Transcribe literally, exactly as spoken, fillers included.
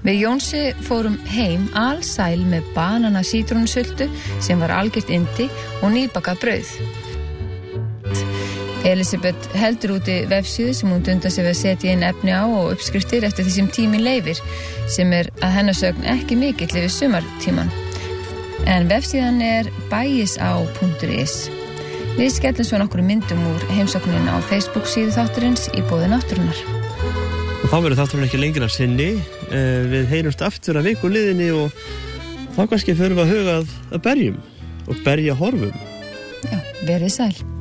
Við Jónsi fórum heim alsæl með banana sítrónusultu sem var algjört yndi og nýbakað brauð. Elisabeth heldur úti vefsíðu sem hún dundar sig við að setja inn efni á og uppskriftir eftir því sem tíminn leyfir, sem er að hennar sögn ekki mikill yfir sumartíman. En vefsíðan er bæjisá punktur is. Við skellum svo nokkru myndum úr heimsóknin á Facebook síðu þátturins í boði náttúrunnar. Og þá verður þátturinn ekki lengra sinni. Við heyrumst aftur að viku liðinni og þá kannski förum við að huga að berjum og berja horfum. Já, verið sæl.